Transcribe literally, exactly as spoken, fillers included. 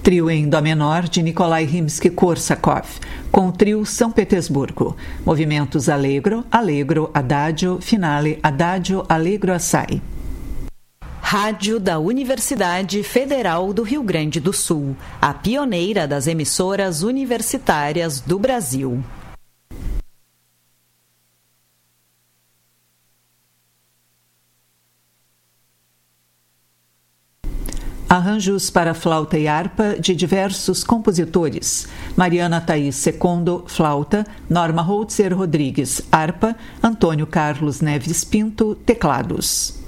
Trio em Dó menor de Nikolai Rimsky-Korsakov, com o trio São Petersburgo. Movimentos Allegro, Allegro, Adagio, Finale, Adagio, Allegro, Assai. Rádio da Universidade Federal do Rio Grande do Sul, a pioneira das emissoras universitárias do Brasil. Arranjos para flauta e harpa de diversos compositores. Mariana Thaís Secondo, flauta. Norma Holtzer Rodrigues, harpa. Antônio Carlos Neves Pinto, teclados.